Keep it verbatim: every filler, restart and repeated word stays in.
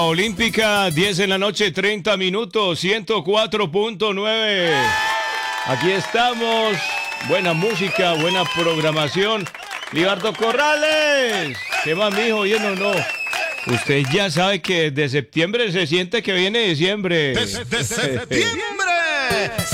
Olímpica, diez en la noche, treinta minutos, ciento cuatro punto nueve. Aquí estamos. Buena música, buena programación. Libardo Corrales. ¿Qué más, mijo? ¿Bien o no? Usted ya sabe que desde septiembre se siente que viene diciembre. ¡Desde septiembre!